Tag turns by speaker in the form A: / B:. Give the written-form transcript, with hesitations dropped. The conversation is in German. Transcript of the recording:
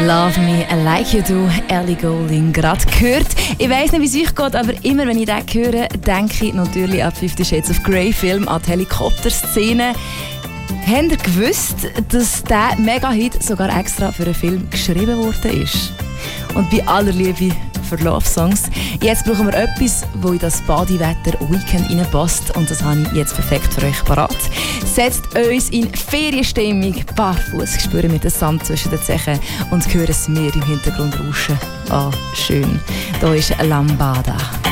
A: Love Me Like You Do, Ellie Goulding, gerade gehört. Ich weiss nicht, wie es euch geht, aber immer wenn ich das höre, denke ich natürlich an 50 Shades of Grey Film, an die Helikopterszene. Habt ihr gewusst, dass dieser Mega-Hit sogar extra für einen Film geschrieben worden ist? Und bei aller Liebe für Love-Songs. Jetzt brauchen wir etwas, das in das Badewetter-Weekend reinpasst. Und das habe ich jetzt perfekt für euch parat. Setzt uns in Ferienstimmung, barfuß, spüren mit dem Sand zwischen den Zehen und hören das Meer im Hintergrund rauschen. Ah, schön. Da ist Lambada.